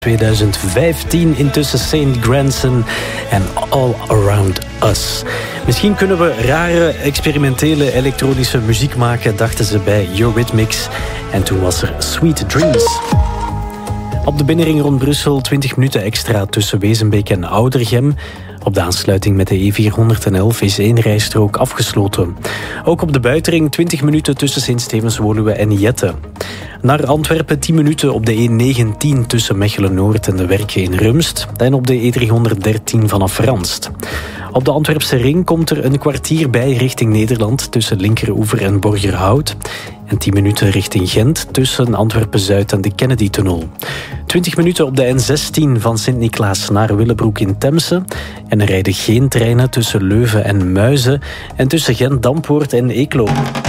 2015, intussen St. Granson en All Around Us. Misschien kunnen we rare, experimentele elektronische muziek maken, dachten ze bij Eurythmics. En toen was er Sweet Dreams. Op de binnenring rond Brussel 20 minuten extra tussen Wezenbeek en Oudergem. Op de aansluiting met de E411 is 1 rijstrook afgesloten. Ook op de buitenring 20 minuten tussen Sint-Stevens-Woluwe en Jette. Naar Antwerpen 10 minuten op de E19 tussen Mechelen-Noord en de Werken in Rumst. En op de E313 vanaf Ranst. Op de Antwerpse ring komt er een kwartier bij richting Nederland tussen Linkeroever en Borgerhout. En 10 minuten richting Gent tussen Antwerpen-Zuid en de Kennedy-tunnel. 20 minuten op de N16 van Sint-Niklaas naar Willebroek in Temse. En er rijden geen treinen tussen Leuven en Muizen en tussen Gent-Dampoort en Eeklo.